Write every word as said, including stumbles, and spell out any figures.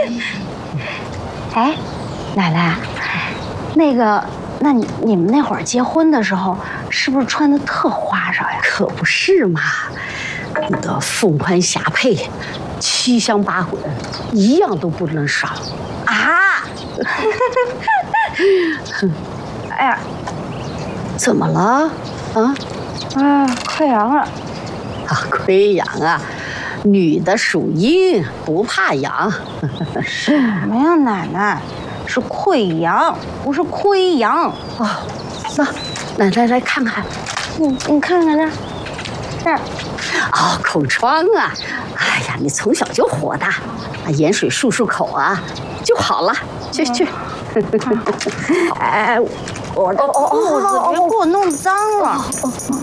哎，奶奶，那个，那你你们那会儿结婚的时候，是不是穿的特花哨呀？ 可不是嘛，你的凤冠霞帔，七香八滚，一样都不能少啊！哎呀， 怎么了？啊？ 啊，溃疡了。 啊，溃疡啊！女的属阴，不怕痒。 什么呀，奶奶？是溃疡，不是溃疡。 哦，那奶奶来看看。 你你看看这儿，这儿。 哦，口疮啊！哎呀，你从小就火大，啊，盐水漱漱口啊，就好了。去去。哎，我哦哦哦，别给我弄脏了。